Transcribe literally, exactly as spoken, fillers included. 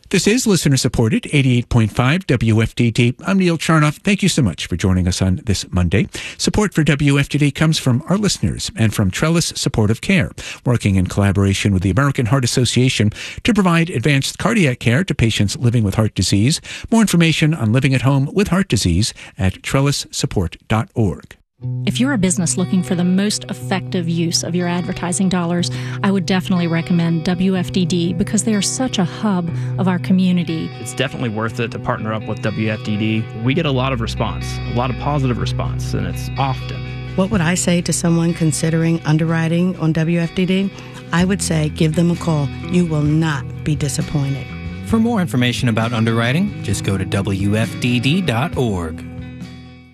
This is listener-supported eighty-eight point five W F D D. I'm Neil Charnoff. Thank you so much for joining us on this Monday. Support for W F D D comes from our listeners and from Trellis Supportive Care, working in collaboration with the American Heart Association to provide advanced cardiac care to patients living with heart disease. More information on living at home with heart disease at trellis support dot org. If you're a business looking for the most effective use of your advertising dollars, I would definitely recommend W F D D because they are such a hub of our community. It's definitely worth it to partner up with W F D D. We get a lot of response, a lot of positive response, and it's often. What would I say to someone considering underwriting on W F D D? I would say give them a call. You will not be disappointed. For more information about underwriting, just go to W F D D dot org.